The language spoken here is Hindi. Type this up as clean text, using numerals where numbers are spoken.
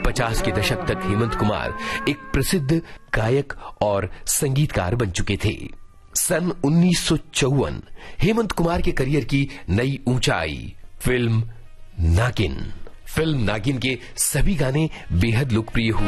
50 के दशक तक हेमंत कुमार एक प्रसिद्ध गायक और संगीतकार बन चुके थे। सन 1954 हेमंत कुमार के करियर की नई ऊंचाई फिल्म नागिन के सभी गाने बेहद लोकप्रिय हुए।